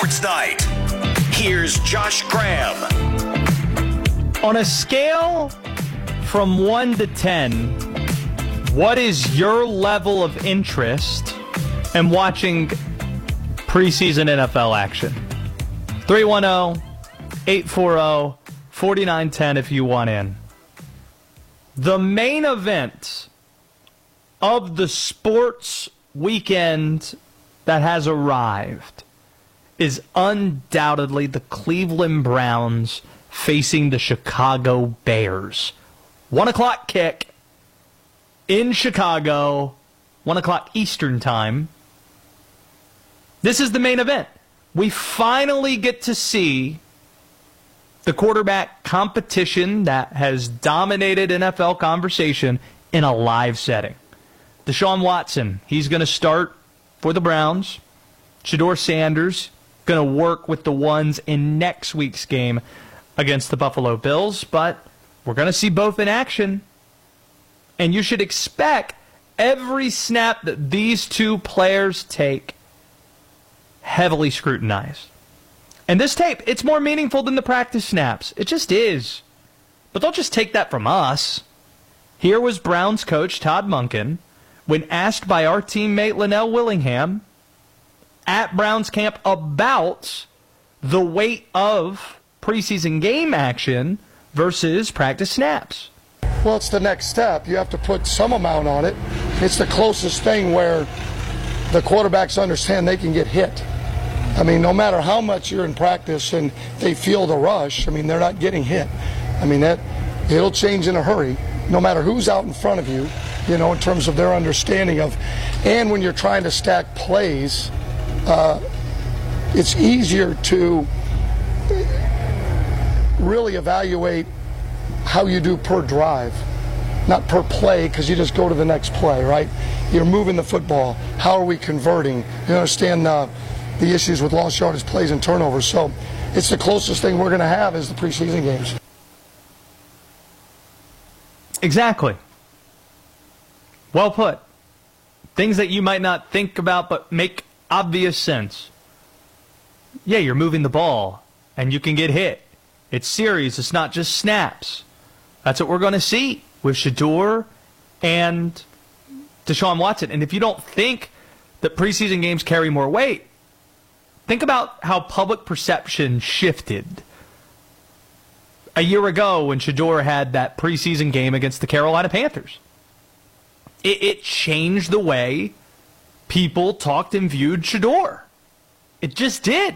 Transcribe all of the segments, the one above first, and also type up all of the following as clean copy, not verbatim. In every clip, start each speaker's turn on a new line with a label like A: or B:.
A: Sports Night. Here's Josh Graham.
B: On a scale from 1 to 10, what is your level of interest in watching preseason NFL action? 310-840-4910 if you want in. The main event of the sports weekend that has arrived is undoubtedly the Cleveland Browns facing the Chicago Bears. 1 o'clock kick in Chicago, 1 o'clock Eastern time. This is the main event. We finally get to see the quarterback competition that has dominated NFL conversation in a live setting. Deshaun Watson, he's going to start for the Browns. Shedeur Sanders going to work with the ones in next week's game against the Buffalo Bills, but we're going to see both in action. And you should expect every snap that these two players take heavily scrutinized. And this tape, it's more meaningful than the practice snaps. It just is. But don't just take that from us. Here was Browns coach Todd Monken when asked by our teammate Linnell Willingham at Browns camp about the weight of preseason game action versus practice snaps.
C: Well, it's the next step. You have to put some amount on it. It's the closest thing where the quarterbacks understand they can get hit. I mean, no matter how much you're in practice and they feel the rush, I mean, they're not getting hit. I mean, it'll change in a hurry, no matter who's out in front of you, you know, in terms of their understanding of, and when you're trying to stack plays, it's easier to really evaluate how you do per drive, not per play, because you just go to the next play, right? You're moving the football. How are we converting? You understand the issues with lost yardage plays and turnovers. So it's the closest thing we're going to have is the preseason games.
B: Exactly. Well put. Things that you might not think about but make obvious sense. Yeah, you're moving the ball, and you can get hit. It's serious. It's not just snaps. That's what we're going to see with Shedeur and Deshaun Watson. And if you don't think that preseason games carry more weight, think about how public perception shifted a year ago when Shedeur had that preseason game against the Carolina Panthers. It changed the way people talked and viewed Shedeur. It just did.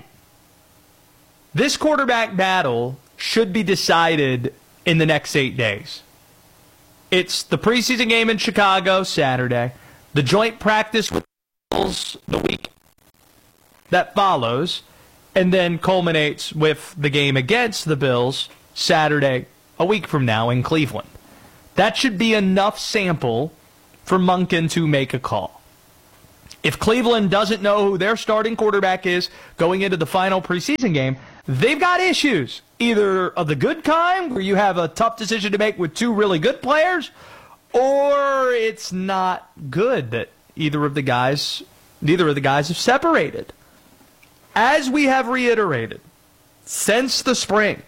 B: This quarterback battle should be decided in the next 8 days. It's the preseason game in Chicago Saturday, the joint practice with the Bills the week that follows, and then culminates with the game against the Bills Saturday, a week from now in Cleveland. That should be enough sample for Monken to make a call. If Cleveland doesn't know who their starting quarterback is going into the final preseason game, they've got issues, either of the good kind, where you have a tough decision to make with two really good players, or it's not good that neither of the guys have separated. As we have reiterated since the spring,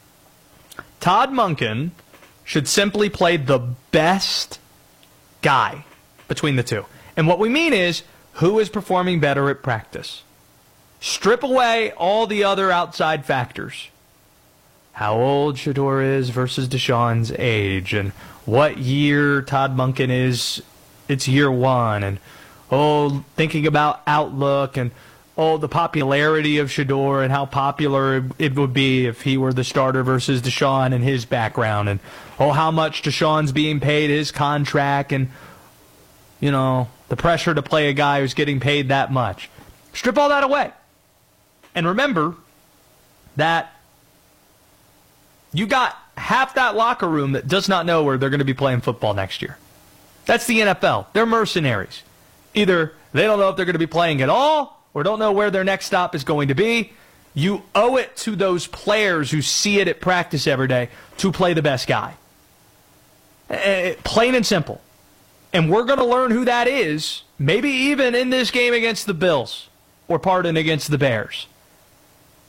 B: Todd Monken should simply play the best guy between the two. And what we mean is, who is performing better at practice? Strip away all the other outside factors. How old Shedeur is versus Deshaun's age, and what year Todd Monken is, it's year one, and thinking about outlook, and the popularity of Shedeur and how popular it would be if he were the starter versus Deshaun and his background, and how much Deshaun's being paid, his contract, and the pressure to play a guy who's getting paid that much. Strip all that away. And remember that you got half that locker room that does not know where they're going to be playing football next year. That's the NFL. They're mercenaries. Either they don't know if they're going to be playing at all or don't know where their next stop is going to be. You owe it to those players who see it at practice every day to play the best guy. Plain and simple. And we're going to learn who that is, maybe even in this game against the Bills or against the Bears.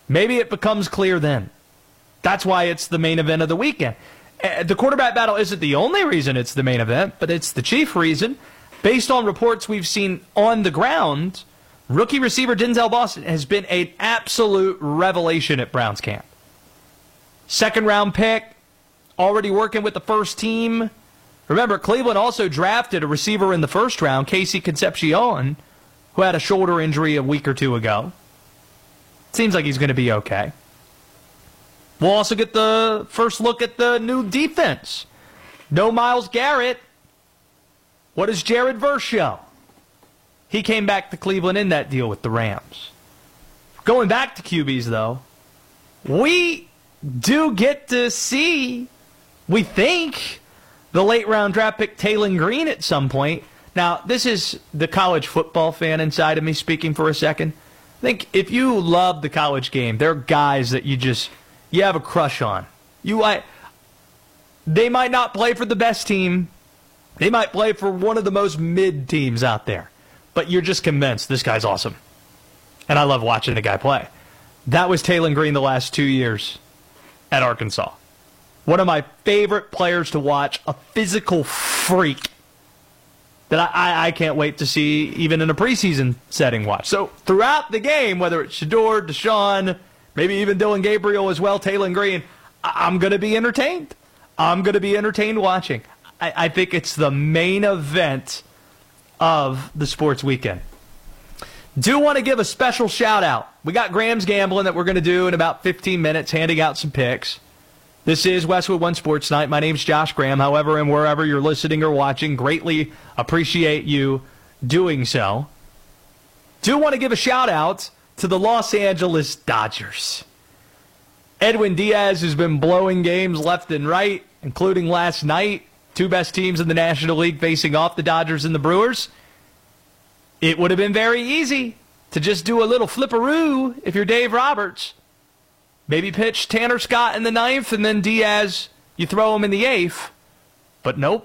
B: Maybe it becomes clear then. That's why it's the main event of the weekend. The quarterback battle isn't the only reason it's the main event, but it's the chief reason. Based on reports we've seen on the ground, rookie receiver Denzel Boston has been an absolute revelation at Browns camp. Second-round pick, already working with the first team. Remember, Cleveland also drafted a receiver in the first round, Casey Concepcion, who had a shoulder injury a week or two ago. Seems like he's going to be okay. We'll also get the first look at the new defense. No Myles Garrett. What does Jared Verse show? He came back to Cleveland in that deal with the Rams. Going back to QBs, though, we do get to see, we think, the late-round draft pick Taylon Green at some point. Now, this is the college football fan inside of me speaking for a second. I think if you love the college game, there are guys that you have a crush on. They might not play for the best team. They might play for one of the most mid teams out there. But you're just convinced this guy's awesome. And I love watching the guy play. That was Taylon Green the last 2 years at Arkansas. One of my favorite players to watch, a physical freak that I can't wait to see even in a preseason setting watch. So throughout the game, whether it's Shedeur, Deshaun, maybe even Dylan Gabriel as well, Taylon Green, I'm going to be entertained. I'm going to be entertained watching. I think it's the main event of the sports weekend. Do want to give a special shout out. We got Graham's Gambling that we're going to do in about 15 minutes, handing out some picks. This is Westwood One Sports Night. My name's Josh Graham. However, and wherever you're listening or watching, greatly appreciate you doing so. Do want to give a shout out to the Los Angeles Dodgers. Edwin Diaz has been blowing games left and right, including last night. Two best teams in the National League facing off, the Dodgers and the Brewers. It would have been very easy to just do a little flipperoo if you're Dave Roberts. Maybe pitch Tanner Scott in the ninth, and then Diaz, you throw him in the eighth. But nope.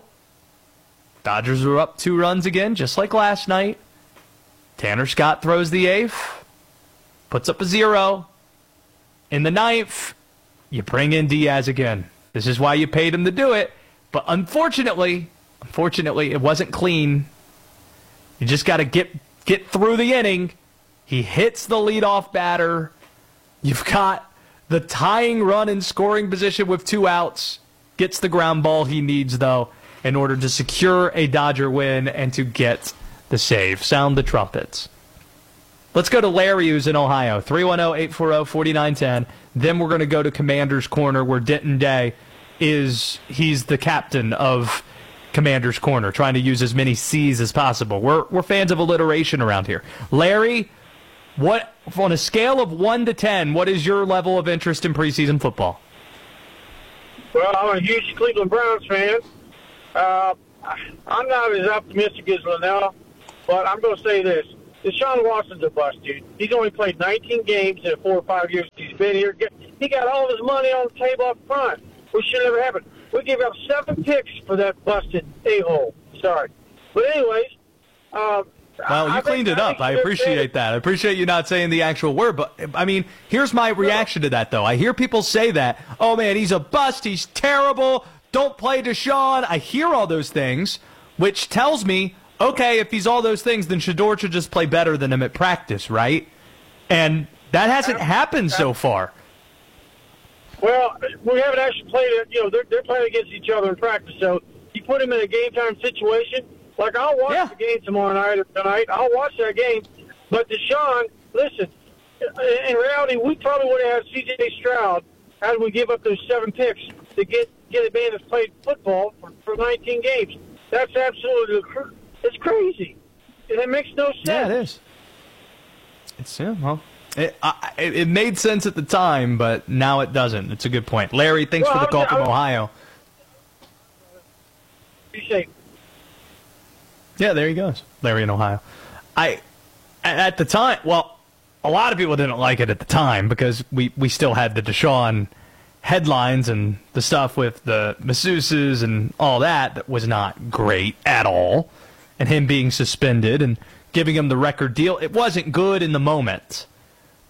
B: Dodgers were up 2 runs again, just like last night. Tanner Scott throws the eighth, puts up a 0. In the ninth, you bring in Diaz again. This is why you paid him to do it. But unfortunately, it wasn't clean. You just got to get through the inning. He hits the leadoff batter. You've got the tying run in scoring position with 2 outs. Gets the ground ball he needs, though, in order to secure a Dodger win and to get the save. Sound the trumpets. Let's go to Larry, who's in Ohio. 310-840-4910. Then we're going to go to Commander's Corner, where Denton Day he's the captain of Commander's Corner, trying to use as many C's as possible. We're fans of alliteration around here. Larry, what on a scale of 1 to 10, what is your level of interest in preseason football?
D: Well, I'm a huge Cleveland Browns fan. I'm not as optimistic as Linnell, but I'm going to say this. Deshaun Watson's a bust, dude. He's only played 19 games in 4 or 5 years he's been here. He got all of his money on the table up front, which should never happen. We gave up 7 picks for that busted a-hole. Sorry. But anyways,
B: well, you cleaned it up. I appreciate that. I appreciate you not saying the actual word. But, I mean, here's my reaction to that, though. I hear people say that, oh, man, he's a bust. He's terrible. Don't play Deshaun. I hear all those things, which tells me, okay, if he's all those things, then Shedeur should just play better than him at practice, right? And that hasn't happened so far.
D: Well, we haven't actually played it. You know, they're playing against each other in practice. So you put him in a game-time situation. Like, I'll watch the game tomorrow night or tonight. I'll watch that game. But Deshaun, listen, in reality, we probably would have had C.J. Stroud had we give up those 7 picks to get a man that's played football for 19 games. That's absolutely it's crazy. It makes no sense.
B: Yeah, it is. It's well. It made sense at the time, but now it doesn't. It's a good point. Larry, thanks for the call from Ohio.
D: You say?
B: Yeah, there he goes. Larry in Ohio. At the time, well, a lot of people didn't like it at the time because we still had the Deshaun headlines and the stuff with the masseuses and all that was not great at all. And him being suspended and giving him the record deal. It wasn't good in the moment.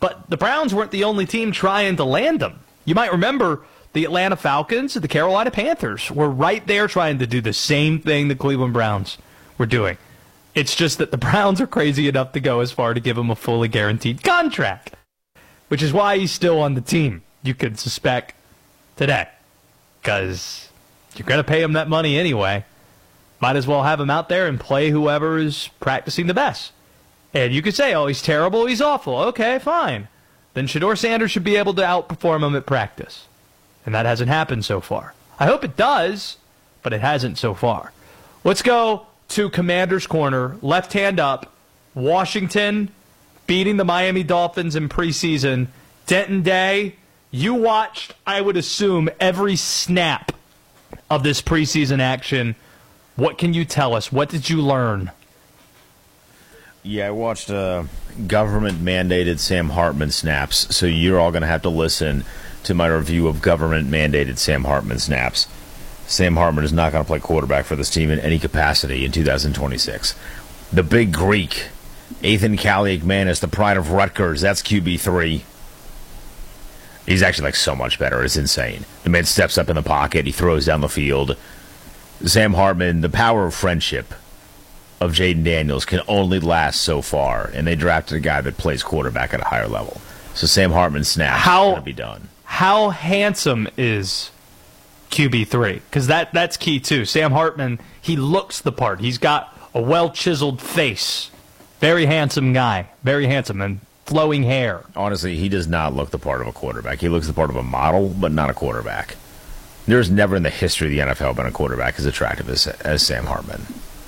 B: But the Browns weren't the only team trying to land them. You might remember the Atlanta Falcons and the Carolina Panthers were right there trying to do the same thing the Cleveland Browns were doing. It's just that the Browns are crazy enough to go as far to give him a fully guaranteed contract, which is why he's still on the team, you could suspect today, because you're going to pay him that money anyway. Might as well have him out there and play whoever is practicing the best. And you could say, oh, he's terrible, he's awful. Okay, fine. Then Shedeur Sanders should be able to outperform him at practice. And that hasn't happened so far. I hope it does, but it hasn't so far. Let's go to Commander's Corner, left hand up. Washington beating the Miami Dolphins in preseason. Denton Day, you watched, I would assume, every snap of this preseason action. What can you tell us? What did you learn?
E: Yeah, I watched government-mandated Sam Hartman snaps, so you're all going to have to listen to my review of government-mandated Sam Hartman snaps. Sam Hartman is not going to play quarterback for this team in any capacity in 2026. The big Greek, Ethan Kaliakmanis, the pride of Rutgers, that's QB3. He's actually so much better. It's insane. The man steps up in the pocket. He throws down the field. Sam Hartman, the power of friendship of Jaden Daniels can only last so far, and they drafted a guy that plays quarterback at a higher level. So Sam Hartman's snap is going to be done.
B: How handsome is QB3? Because that's key, too. Sam Hartman, he looks the part. He's got a well-chiseled face. Very handsome guy. Very handsome and flowing hair.
E: Honestly, he does not look the part of a quarterback. He looks the part of a model, but not a quarterback. There's never in the history of the NFL been a quarterback as attractive as Sam Hartman.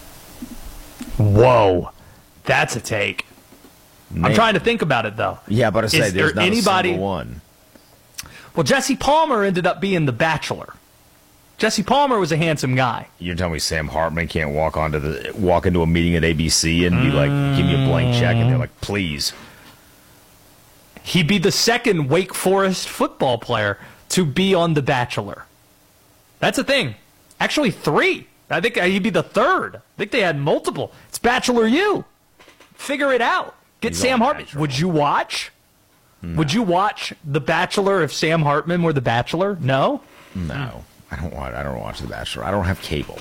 B: Whoa. That's a take. I'm trying to think about it, though.
E: Yeah, but I say there's not a single one.
B: Well, Jesse Palmer ended up being the Bachelor. Jesse Palmer was a handsome guy.
E: You're telling me Sam Hartman can't walk into a meeting at ABC and be like, give me a blank check, and they're like, please.
B: He'd be the second Wake Forest football player to be on The Bachelor. That's a thing. Actually, 3. I think he'd be the 3rd. I think they had multiple. It's Bachelor U. Figure it out. Get Sam Hartman. Would you watch? No. Would you watch The Bachelor if Sam Hartman were The Bachelor? No?
E: No. I don't watch The Bachelor. I don't have cable.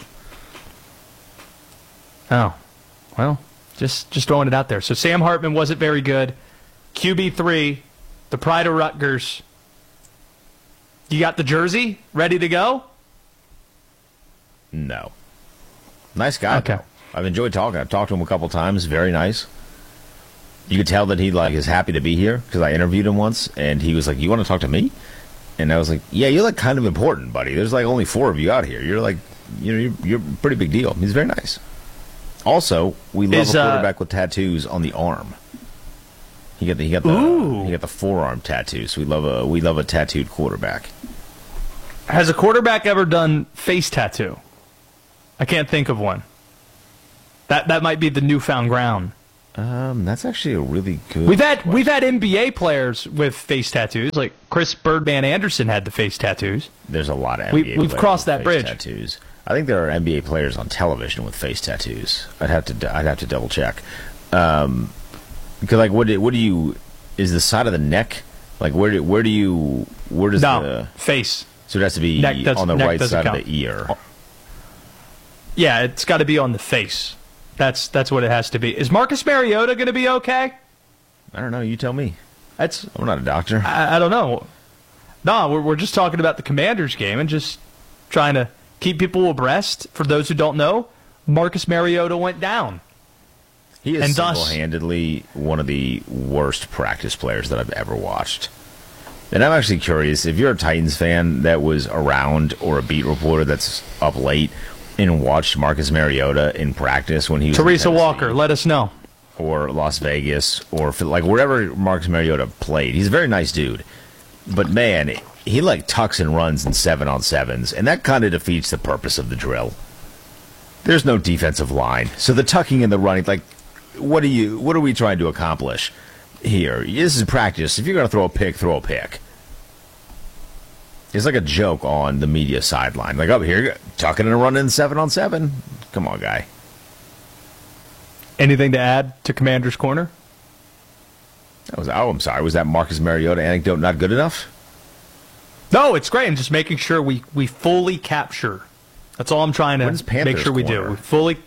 B: Oh. Well, just throwing it out there. So Sam Hartman wasn't very good. QB3, the pride of Rutgers. You got the jersey ready to go?
E: No. Nice guy.
B: Okay.
E: Though. I've enjoyed talking. I've talked to him a couple times. Very nice. You could tell that he is happy to be here because I interviewed him once, and he was like, "You want to talk to me?" And I was like, "Yeah, you're kind of important, buddy. There's only 4 of you out here. You're you're a pretty big deal." He's very nice. Also, we love a quarterback with tattoos on the arm. He got the forearm tattoo. So we love a tattooed quarterback.
B: Has a quarterback ever done face tattoo? I can't think of one. That might be the newfound ground.
E: That's actually a really good.
B: We've had NBA players with face tattoos, like Chris Birdman Anderson had the face tattoos.
E: There's a lot of NBA.
B: We've crossed that bridge.
E: Tattoos. I think there are NBA players on television with face tattoos. I'd have to double check. Because what do you is the side of the neck? Where does the
B: face?
E: So it has to be on the right side of the ear.
B: Yeah, it's got to be on the face. That's what it has to be. Is Marcus Mariota going to be okay?
E: I don't know. You tell me.
B: I'm
E: not a doctor.
B: I don't know. No, we're just talking about the Commanders game and just trying to keep people abreast. For those who don't know, Marcus Mariota went down.
E: He is single-handedly one of the worst practice players that I've ever watched. And I'm actually curious, if you're a Titans fan that was around or a beat reporter that's up late and watched Marcus Mariota in practice when he was
B: Teresa Walker, let us know.
E: Or Las Vegas, or wherever Marcus Mariota played. He's a very nice dude. But, man, he tucks and runs in 7-on-7s, and that kind of defeats the purpose of the drill. There's no defensive line. So the tucking and the running, what are we trying to accomplish here? This is practice. If you're going to throw a pick, throw a pick. It's like a joke on the media sideline. Up here, tucking and running 7-on-7. Come on, guy.
B: Anything to add to Commander's Corner?
E: I'm sorry. Was that Marcus Mariota anecdote not good enough?
B: No, it's great. I'm just making sure we fully capture. That's all I'm trying to make sure we do. We fully.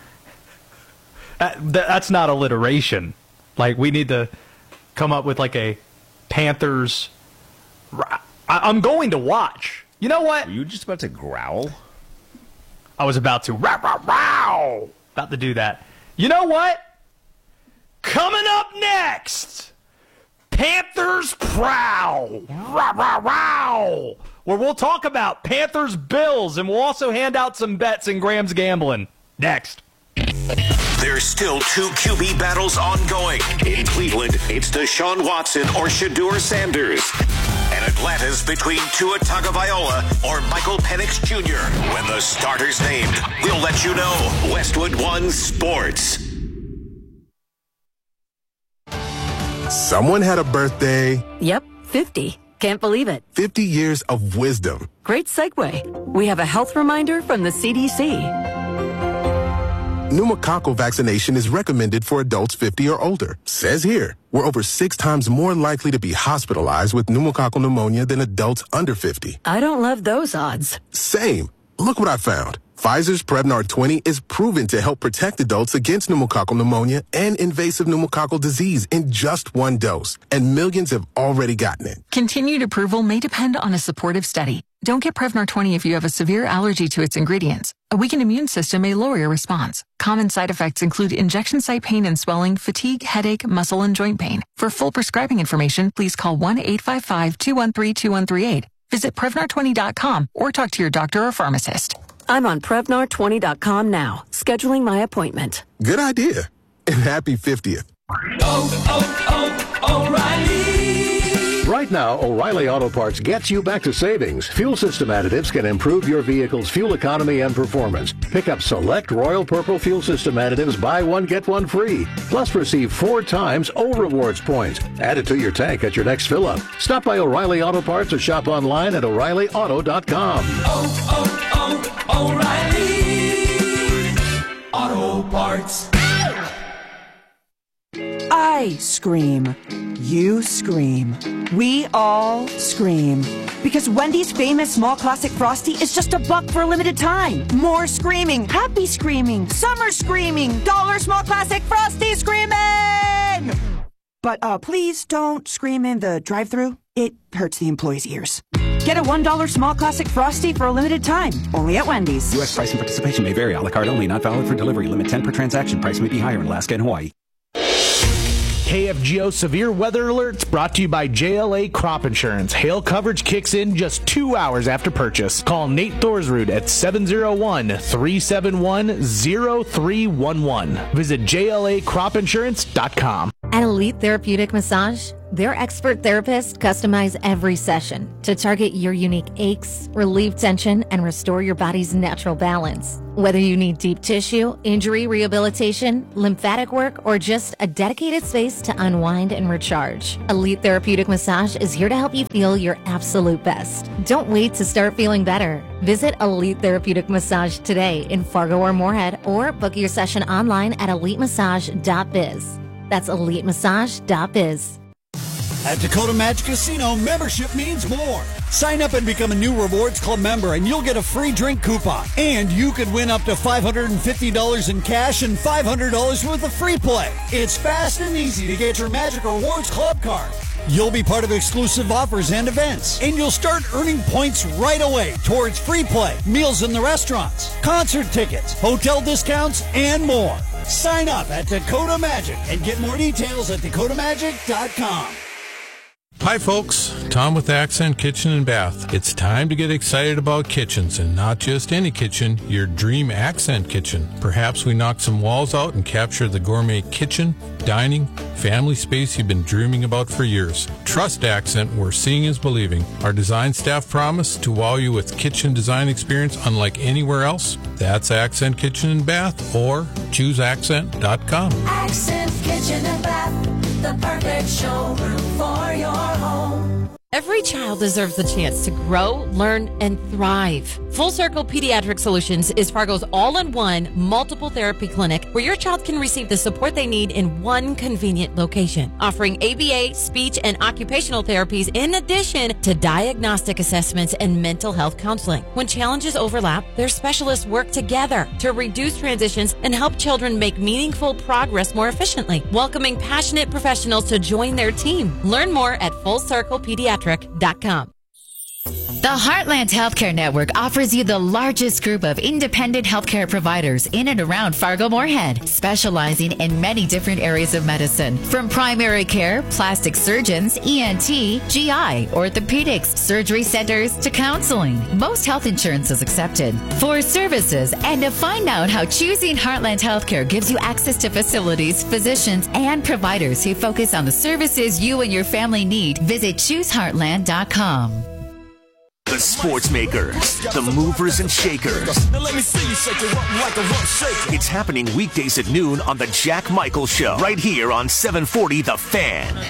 B: That's not alliteration. Like, we need to come up with like a Panthers. I'm going to watch. You know what?
E: Were you just about to growl?
B: I was about to. About to do that. You know what? Coming up next, Panthers Prowl. Where we'll talk about Panthers Bills, and we'll also hand out some bets in Graham's Gambling. Next.
A: There's still two QB battles ongoing. In Cleveland, it's Deshaun Watson or Shedeur Sanders. And Atlanta's between Tua Tagovailoa or Michael Penix Jr. When the starter's named, we'll let you know. Westwood One Sports.
F: Someone had a birthday.
G: Yep, 50. Can't believe it.
F: 50 years of wisdom.
G: Great segue. We have a health reminder from the CDC.
F: Pneumococcal vaccination is recommended for adults 50 or older. Says here, we're over 6 times more likely to be hospitalized with pneumococcal pneumonia than adults under 50.
G: I don't love those odds.
F: Same. Look what I found. Pfizer's Prevnar 20 is proven to help protect adults against pneumococcal pneumonia and invasive pneumococcal disease in just 1 dose. And millions have already gotten it.
H: Continued approval may depend on a supportive study. Don't get Prevnar 20 if you have a severe allergy to its ingredients. A weakened immune system may lower your response. Common side effects include injection site pain and swelling, fatigue, headache, muscle, and joint pain. For full prescribing information, please call 1-855-213-2138. Visit Prevnar20.com or talk to your doctor or pharmacist.
G: I'm on Prevnar20.com now, scheduling my appointment.
F: Good idea. And happy 50th.
I: O'Reilly. Right now, O'Reilly Auto Parts gets you back to savings. Fuel system additives can improve your vehicle's fuel economy and performance. Pick up select Royal Purple fuel system additives, buy one, get one free. Plus receive 4 times O Rewards points. Add it to your tank at your next fill-up. Stop by O'Reilly Auto Parts or shop online at O'ReillyAuto.com.
J: O'Reilly Auto Parts.
K: I scream. You scream. We all scream. Because Wendy's famous small classic Frosty is just $1 for a limited time. More screaming. Happy screaming. Summer screaming. $1 small classic Frosty screaming! But please don't scream in the drive-thru. It hurts the employees' ears. Get a $1 small classic Frosty for a limited time. Only at Wendy's.
L: U.S. price and participation may vary. A la carte only. Not valid for delivery. Limit 10 per transaction. Price may be higher in Alaska and Hawaii.
M: KFGO Severe Weather Alerts brought to you by JLA Crop Insurance. Hail coverage kicks in just 2 hours after purchase. Call Nate Thorsrud at 701-371-0311. Visit JLACropInsurance.com.
N: At Elite Therapeutic Massage, their expert therapists customize every session to target your unique aches, relieve tension, and restore your body's natural balance. Whether you need deep tissue, injury rehabilitation, lymphatic work, or just a dedicated space to unwind and recharge, Elite Therapeutic Massage is here to help you feel your absolute best. Don't wait to start feeling better. Visit Elite Therapeutic Massage today in Fargo or Moorhead, or book your session online at elitemassage.biz. That's elitemassage.biz.
O: At Dakota Magic Casino, membership means more. Sign up and become a new Rewards Club member, and you'll get a free drink coupon. And you could win up to $550 in cash and $500 worth of free play. It's fast and easy to get your Magic Rewards Club card. You'll be part of exclusive offers and events, and you'll start earning points right away towards free play, meals in the restaurants, concert tickets, hotel discounts, and more. Sign up at Dakota Magic and get more details at dakotamagic.com.
P: Hi folks, Tom with Accent Kitchen and Bath. It's time to get excited about kitchens, and not just any kitchen, your dream Accent kitchen. Perhaps we knock some walls out and capture the gourmet kitchen, dining, family space you've been dreaming about for years. Trust Accent, where seeing is believing. Our design staff promise to wow you with kitchen design experience unlike anywhere else. That's Accent Kitchen and Bath, or chooseaccent.com.
J: Accent Kitchen and Bath, the perfect showroom for your home.
Q: Every child deserves the chance to grow, learn, and thrive. Full Circle Pediatric Solutions is Fargo's all-in-one multiple therapy clinic where your child can receive the support they need in one convenient location, offering ABA, speech, and occupational therapies in addition to diagnostic assessments and mental health counseling. When challenges overlap, their specialists work together to reduce transitions and help children make meaningful progress more efficiently, welcoming passionate professionals to join their team. Learn more at FullCirclePediatric.com.
R: The Heartland Healthcare Network offers you the largest group of independent healthcare providers in and around Fargo-Moorhead, specializing in many different areas of medicine, from primary care, plastic surgeons, ENT, GI, orthopedics, surgery centers, to counseling. Most health insurance is accepted. For services and to find out how choosing Heartland Healthcare gives you access to facilities, physicians, and providers who focus on the services you and your family need, visit ChooseHeartland.com.
S: The sports makers, the movers and shakers.
J: Now let me see you shake it up like a rough shaker.
S: It's happening weekdays at noon on the Jack Michael Show, right here on 740 The Fan.